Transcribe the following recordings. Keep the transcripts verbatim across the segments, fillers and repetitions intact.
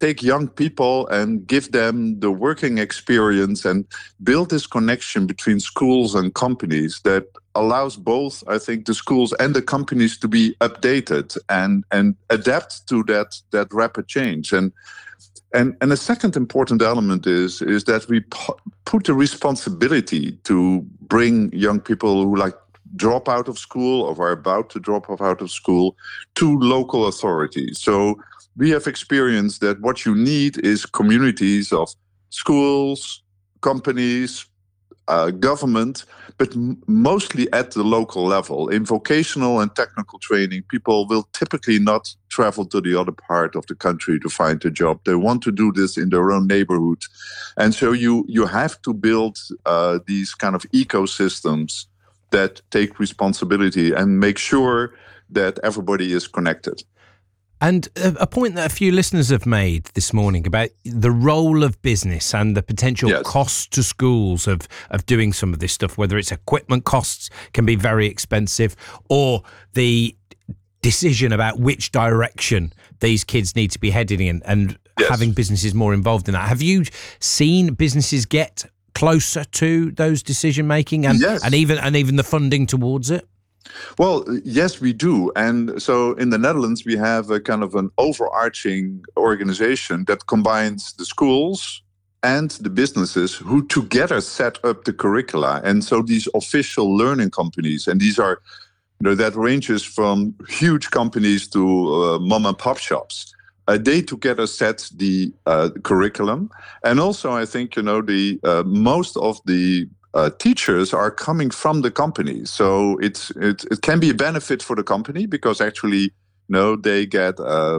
take young people and give them the working experience and build this connection between schools and companies that allows both, I think, the schools and the companies to be updated and, and adapt to that, that rapid change. And And and a second important element is is that we p- put the responsibility to bring young people who like drop out of school or are about to drop off out of school to local authorities. So we have experienced that what you need is communities of schools, companies, uh, government, but m- mostly at the local level. In vocational and technical training, people will typically not travel to the other part of the country to find a job. They want to do this in their own neighborhood. And so you, you have to build uh, these kind of ecosystems that take responsibility and make sure that everybody is connected. And a point that a few listeners have made this morning about the role of business and the potential Yes. costs to schools of, of doing some of this stuff, whether it's equipment costs can be very expensive, or the decision about which direction these kids need to be heading in, and Yes. having businesses more involved in that. Have you seen businesses get closer to those decision making and, Yes. and even and even the funding towards it? Well, yes, we do. And so in the Netherlands, we have a kind of an overarching organization that combines the schools and the businesses who together set up the curricula. And so these official learning companies, and these are, you know, that ranges from huge companies to uh, mom and pop shops. Uh, they together set the uh, curriculum. And also, I think, you know, the uh, most of the Uh, teachers are coming from the company. So it's it, it can be a benefit for the company because actually, you know, they get a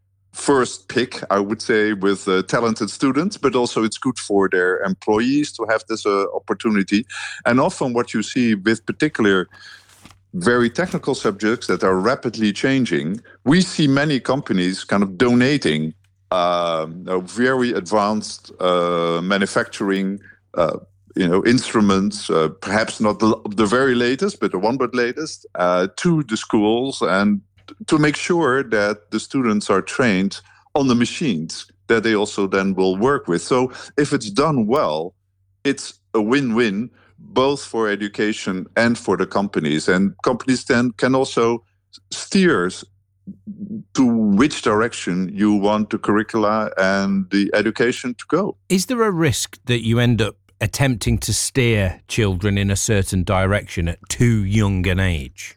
first pick, I would say, with uh, talented students, but also it's good for their employees to have this uh, opportunity. And often what you see with particular very technical subjects that are rapidly changing, we see many companies kind of donating uh, a very advanced uh, manufacturing uh, you know, instruments, uh, perhaps not the, the very latest, but the one but latest, uh, to the schools, and to make sure that the students are trained on the machines that they also then will work with. So if it's done well, it's a win-win, both for education and for the companies. And companies then can also steer to which direction you want the curricula and the education to go. Is there a risk that you end up attempting to steer children in a certain direction at too young an age?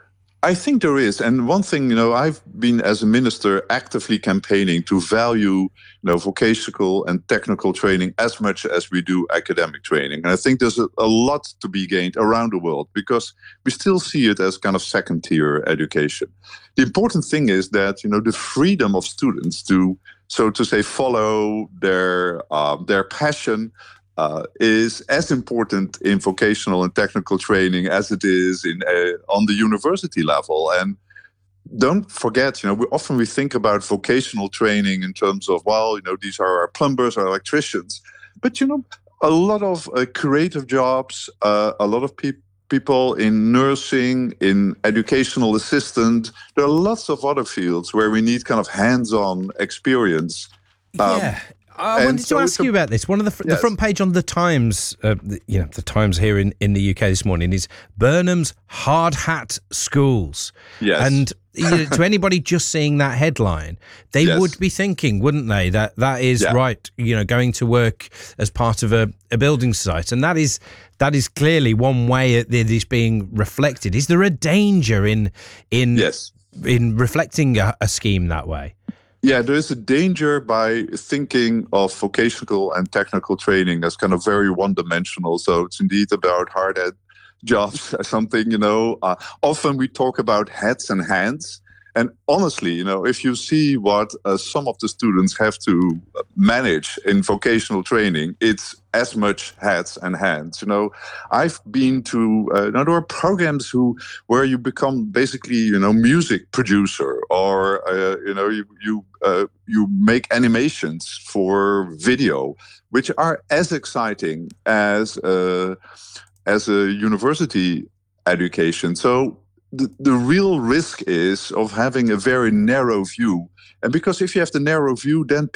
I think there is. And one thing, you know, I've been as a minister actively campaigning to value, you know, vocational and technical training as much as we do academic training. And I think there's a, a lot to be gained around the world because we still see it as kind of second tier education. The important thing is that, you know, the freedom of students to, so to say, follow their uh, their passion Uh, is as important in vocational and technical training as it is in uh, on the university level. And don't forget, you know, we often we think about vocational training in terms of, well, you know, these are our plumbers, our electricians, but you know, a lot of uh, creative jobs, uh, a lot of people. People in nursing, in educational assistant. There are lots of other fields where we need kind of hands-on experience. Um, yeah. I wanted so to ask a, you about this. One of the, fr- yes. the front page on the Times, uh, the, you know, the Times here in, in the U K this morning is Burnham's hard hat schools. Yes. And you know, to anybody just seeing that headline, they yes. would be thinking, wouldn't they, that that is yeah. right, you know, going to work as part of a, a building site. And that is that is clearly one way that it is being reflected. Is there a danger in in yes. in reflecting a, a scheme that way? Yeah, there is a danger by thinking of vocational and technical training as kind of very one-dimensional. So it's indeed about hard-hat jobs or something, you know. Uh, often we talk about heads and hands. And honestly, you know, if you see what uh, some of the students have to manage in vocational training, it's as much heads and hands. You know, I've been to, uh, now there are programs who where you become basically, you know, music producer, or uh, you know, you you uh, you make animations for video, which are as exciting as uh, as a university education. So The, the real risk is of having a very narrow view. And because if you have the narrow view, then